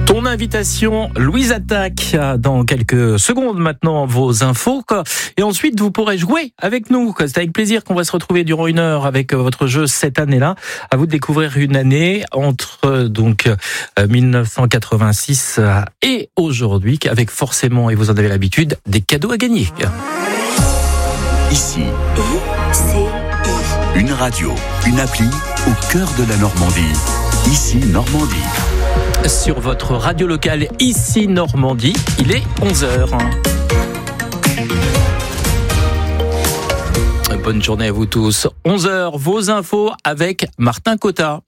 Ton invitation, Louise Attaque, dans quelques secondes maintenant, vos infos. Et ensuite, vous pourrez jouer avec nous. C'est avec plaisir qu'on va se retrouver durant 1 heure avec votre jeu cette année-là. À vous de découvrir une année entre 1986 et aujourd'hui, avec forcément, et vous en avez l'habitude, des cadeaux à gagner. Ici, une radio, une appli au cœur de la Normandie. Ici, Normandie. Sur votre radio locale, ici Normandie, il est 11h. Bonne journée à vous tous. 11h, vos infos avec Martin Cotta.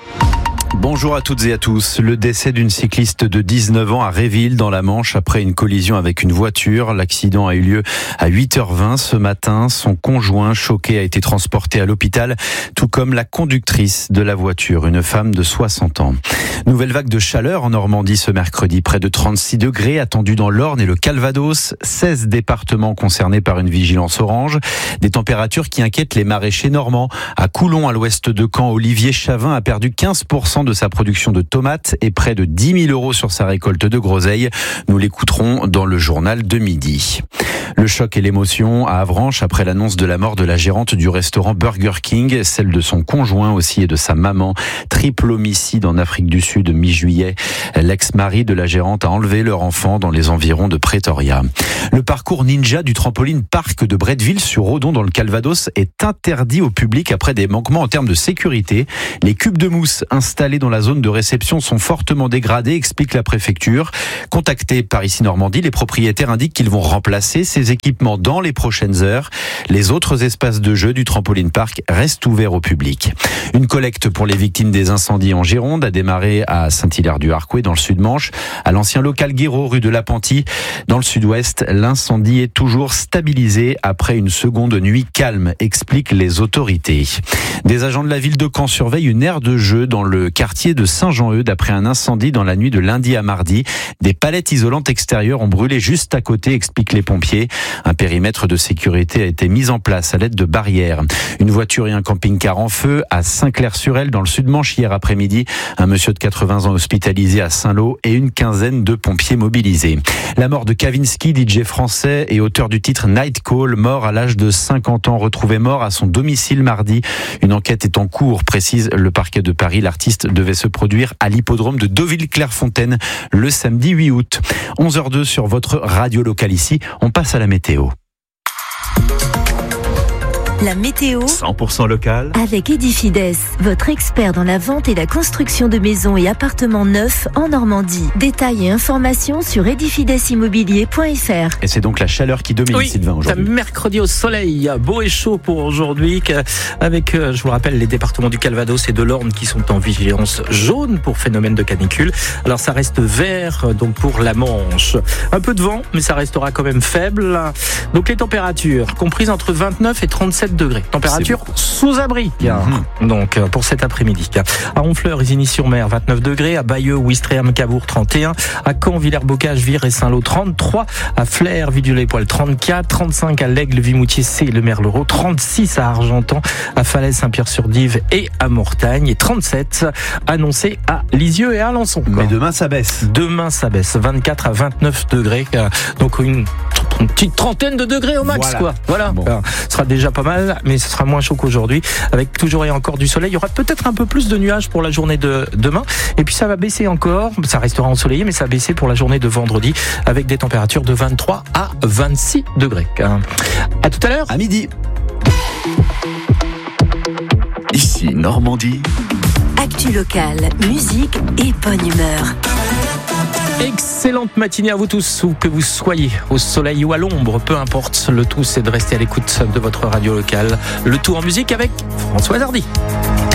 Bonjour à toutes et à tous. Le décès d'une cycliste de 19 ans à Réville dans la Manche après une collision avec une voiture. L'accident a eu lieu à 8h20 ce matin. Son conjoint choqué a été transporté à l'hôpital, tout comme la conductrice de la voiture, une femme de 60 ans. Nouvelle vague de chaleur en Normandie ce mercredi. Près de 36 degrés attendus dans l'Orne et le Calvados. 16 départements concernés par une vigilance orange. Des températures qui inquiètent les maraîchers normands. À Coulon, à l'ouest de Caen, Olivier Chavin a perdu 15% de sa production de tomates et près de 10 000 € sur sa récolte de groseilles. Nous l'écouterons dans le journal de midi. Le choc et l'émotion à Avranches après l'annonce de la mort de la gérante du restaurant Burger King, celle de son conjoint aussi et de sa maman. Triple homicide en Afrique du Sud, mi-juillet. L'ex-mari de la gérante a enlevé leur enfant dans les environs de Pretoria. Le parcours ninja du trampoline parc de Bretteville sur Redon dans le Calvados est interdit au public après des manquements en termes de sécurité. Les cubes de mousse installés dans la zone de réception sont fortement dégradés, explique la préfecture. Contactés par Ici Normandie, les propriétaires indiquent qu'ils vont remplacer ces équipements dans les prochaines heures. Les autres espaces de jeu du trampoline park restent ouverts au public. Une collecte pour les victimes des incendies en Gironde a démarré à Saint-Hilaire-du-Harcouët dans le Sud-Manche, à l'ancien local Guéraud rue de l'Appentis. Dans le Sud-Ouest, l'incendie est toujours stabilisé après une seconde nuit calme, expliquent les autorités. Des agents de la ville de Caen surveillent une aire de jeu dans le quartier de Saint-Jean-Eudes après un incendie dans la nuit de lundi à mardi. Des palettes isolantes extérieures ont brûlé juste à côté, expliquent les pompiers. Un périmètre de sécurité a été mis en place à l'aide de barrières. Une voiture et un camping-car en feu à Saint-Clair-sur-Elle dans le Sud-Manche hier après-midi. Un monsieur de 80 ans hospitalisé à Saint-Lô et une quinzaine de pompiers mobilisés. La mort de Kavinsky, DJ français et auteur du titre Night Call, mort à l'âge de 50 ans, retrouvé mort à son domicile mardi. Une enquête est en cours, précise le parquet de Paris. L'artiste devait se produire à l'hippodrome de Deauville-Clairefontaine le samedi 8 août. 11h02 sur votre radio locale ici. On passe à la météo. La météo 100% local avec Edifides, votre expert dans la vente et la construction de maisons et appartements neufs en Normandie. Détails et informations sur edifidesimmobilier.fr. Et c'est donc la chaleur qui domine, oui, Sylvain, aujourd'hui. Mercredi au soleil, beau et chaud pour aujourd'hui, avec, je vous rappelle, les départements du Calvados et de l'Orne qui sont en vigilance jaune pour phénomène de canicule. Alors ça reste vert donc pour la Manche. Un peu de vent, mais ça restera quand même faible. Donc les températures comprises entre 29 et 37 degrés. Température sous abri. Donc pour cet après-midi. À Honfleur, Isigny-sur-Mer, 29 degrés. À Bayeux, Ouistreham, Cabourg, 31. À Caen, Villers-Bocage, Vire et Saint-Lô, 33. À Flers, Vidieu-les-Poils, 34. 35 à l'Aigle, Vimoutier, C, Le Merlereau. 36 à Argentan, à Falaise, Saint-Pierre-sur-Dive et à Mortagne. Et 37 annoncés à Lisieux et à Alençon. Mais demain, ça baisse. Demain, ça baisse. 24 à 29 degrés. Donc une petite trentaine de degrés au max, Voilà. Bon. Ce sera déjà pas mal, mais ce sera moins chaud qu'aujourd'hui. Avec toujours et encore du soleil. Il y aura peut-être un peu plus de nuages pour la journée de demain. Et puis ça va baisser encore. Ça restera ensoleillé, mais ça va baisser pour la journée de vendredi avec des températures de 23 à 26 degrés. À tout à l'heure. À midi. Ici Normandie. Actu locale, musique et bonne humeur. Excellente matinée à vous tous, où que vous soyez, au soleil ou à l'ombre, peu importe. Le tout, c'est de rester à l'écoute de votre radio locale. Le tout en musique avec Françoise Hardy.